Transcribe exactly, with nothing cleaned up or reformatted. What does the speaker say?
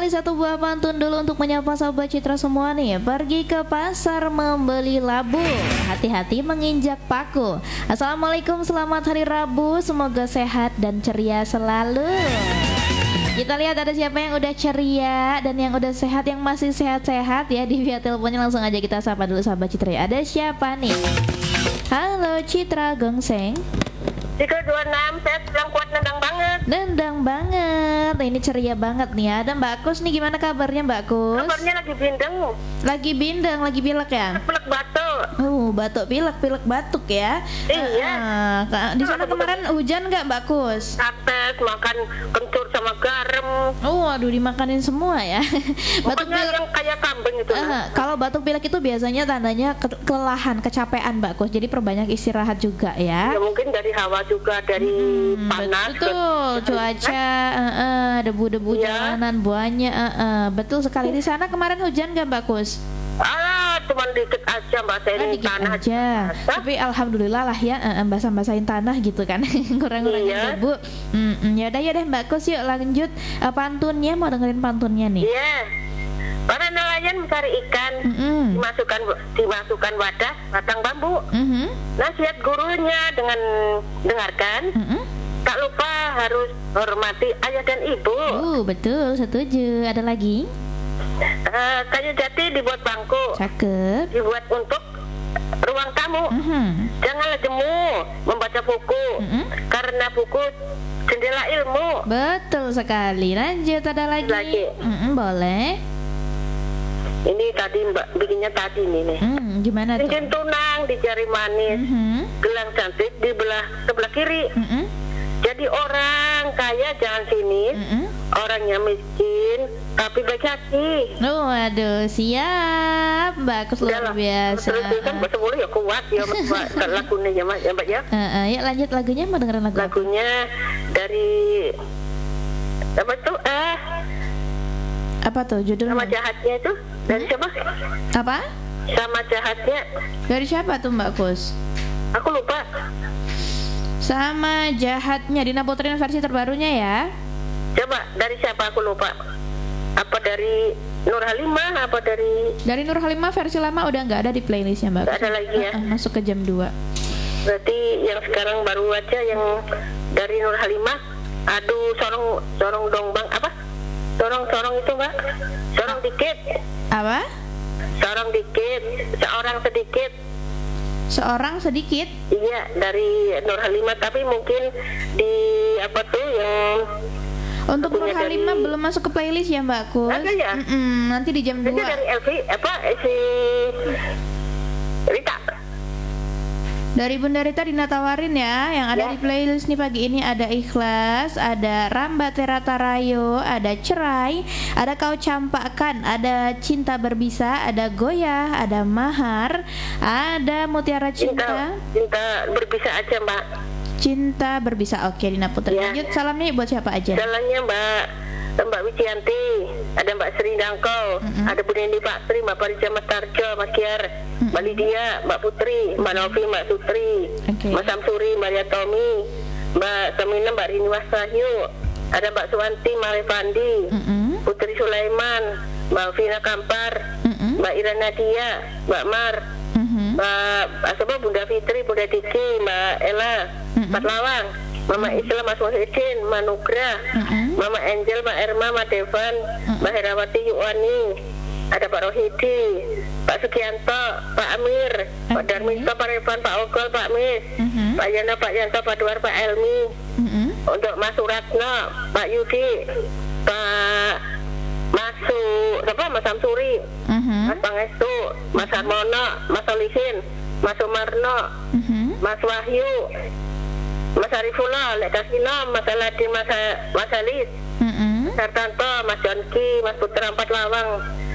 kembali satu buah pantun dulu untuk menyapa Sobat Citra semua nih. Pergi ke pasar membeli labu, hati-hati menginjak paku. Assalamualaikum, selamat hari Rabu, semoga sehat dan ceria selalu. Kita lihat ada siapa yang udah ceria dan yang udah sehat, yang masih sehat-sehat ya. Di via teleponnya langsung aja kita sapa dulu Sahabat Citra ya. Ada siapa nih? Halo Citra Gongseng. tiga dua enam, saya sedang kuat nendang banget. Nendang banget. Ini ceria banget nih. Ada Mbak Kus nih, gimana kabarnya Mbak Kus? Kabarnya lagi bindeng. Lagi bindeng, lagi pilek ya? Pilek batuk. Uh, batuk pilek, pilek batuk ya. Iya. Uh, di sana kemarin hujan nggak Mbak Kus? Apes, makan kencur sama garam. Oh, aduh dimakanin semua ya. Batuk Pokoknya pilek yang kayak kambing itu. Uh, kalau batuk pilek itu biasanya tandanya ke- kelelahan, kecapean Mbak Kus. Jadi perbanyak istirahat juga ya. Ya mungkin dari hawa juga, dari Hmm, panas. betul, ke- cuaca, uh, uh, debu-debu Iya. jalanan, buahnya, uh, uh, betul sekali. Di sana kemarin hujan nggak Mbak Kus? Ah, cuma dikit aja Mbak, saya Ah, ini dikit tanah aja. basah. Tapi alhamdulillah lah ya, uh, uh, basah-basahin tanah gitu kan. Kurang-kurangin Iya. debu. Hmm, hmm, yaudah ya deh Mbak Kus, yuk lanjut uh, pantunnya. Mau dengerin pantunnya nih? Iya. Para nelayan mencari ikan, Mm-mm. dimasukkan dimasukkan wadah batang bambu. Mhm. Nasihat gurunya dengan dengarkan. Mm-mm. Tak lupa harus hormati ayah dan ibu. Uh, betul, setuju. Ada lagi? Eh, kayu jati dibuat bangku, Cakep. dibuat untuk ruang tamu. Mhm. Janganlah jemu membaca buku, Mm-mm. karena buku jendela ilmu. Betul sekali. Lanjut, ada lagi? Lagi. Mm-mm, boleh. Ini tadi Mbak bikinnya tadi nih nih. Hmm, gimana tuh? Cincin tunang di jari manis, Mhm. gelang cantik di belah sebelah kiri. Mm-mm. Jadi orang kaya jangan sinis, Mm-mm. orangnya miskin tapi baik hati. Oh, aduh, siap. Bagus, luar Udah lah. biasa. Terus itu kan bahasa boleh ya kuat ya Mbak, lagunya ya Mbak ya Mbak ya. Uh, uh, ya lanjut lagunya, mau dengerin lagu apa? Lagunya dari apa tuh eh Apa tuh judulnya? sama jahatnya itu dari siapa? Apa? Sama jahatnya Dari siapa tuh Mbak Kus? aku lupa. Sama jahatnya, Dina Putri versi terbarunya ya. Coba dari siapa aku lupa. Apa dari Nur Halimah apa dari Dari Nur Halimah versi lama udah nggak ada di playlistnya Mbak Kus. Nggak ada lagi ya? Uh, uh, masuk ke jam dua. berarti yang sekarang baru aja yang dari Nur Halimah. Aduh sorong sorong dong bang apa? Sorong sorong itu Mbak. Sorong dikit. Apa? Sorong dikit. Seorang sedikit. Seorang sedikit. Iya dari Nur Halimah, tapi mungkin di apa tuh yang Untuk Nur lagunya Halimah dari- belum masuk ke playlist ya Mbak Kus. Ada ya? Mm-mm, nanti di jam itu dua. dari Elvi apa eh, si Rita. Dari Bunda Rita Dina tawarin ya. Yang ada Ya. di playlist nih pagi ini ada Ikhlas, ada Ramba Terata Rayo, ada Cerai, ada Kau Campakkan, ada Cinta Berbisa, ada Goyah, ada Mahar, ada Mutiara Cinta, Cinta, cinta berbisa aja Mbak. Cinta Berbisa. Oke Dina Putri. Ya. Lanjut salamnya buat siapa aja? Jalannya Mbak Mbak Wicianti, ada Mbak Sri Dangkol, Mm-mm. ada Bu Nendi Pak Sri, Mbak Parija Mas Tarjo, Mas Kiar, Mbak Lydia, Mbak Putri, Mbak Novi, Mbak Sutri, Oke. Mas Samsuri, Maria Tommy, Mbak Samina, Mbak Rini Wasahyu, ada Mbak Suwanti, Mbak Levandi, Mm-mm. Putri Sulaiman, Mbak Vina Kampar, Mm-mm. Mbak Ira Nadia, Mbak Mar, Mhm. Mbak Asaba, Bunda Fitri, Bunda Diki, Mbak Ella, Mm-mm. Mbak Lawang, Mama Islam, Mas Muhyiddin, Mbak Nugra, Mm-mm. Mama Angel, Mbak Erma, Mbak Devan, Mbak Herawati Yuwani, ada Pak Rohidi, Pak Sugianto, Pak Amir, Pak Oke. Darminto, Pak Revan, Pak Ogol, Pak Mis, Mhm. Pak Yana, Pak Yanto, Pak Duar, Pak Elmi, Mhm. untuk Mas Suratno, Pak Yudi, Pak Masu, apa Mas Samsuri, Mhm. Mas Pangestu, Mas Harmono, Mas Solihin, Mas Sumarno, Mhm. Mas Wahyu, Mas Arifullah, Lek Kasino, Mas Aladin, Mas, Mas Alis, Mhm. Sartanto, Mas Jonki, Mas Putra Empat Lawang,